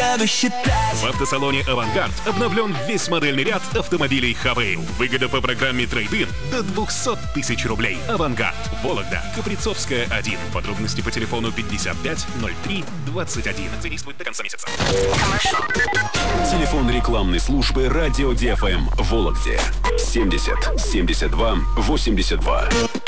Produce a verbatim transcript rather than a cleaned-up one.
надо считать. В автосалоне «Авангард» обновлен весь модельный ряд автомобилей «Хавейл». Выгода по программе «Трейд-ин» до двести тысяч рублей. «Авангард», Вологда, Каприцовская, один. Подробности по телефону пятьдесят пять ноль три двадцать один. Действует до конца месяца. Телефон рекламной службы «Радио ди эф эм» в Вологде. семьдесят семьдесят два восемьдесят два.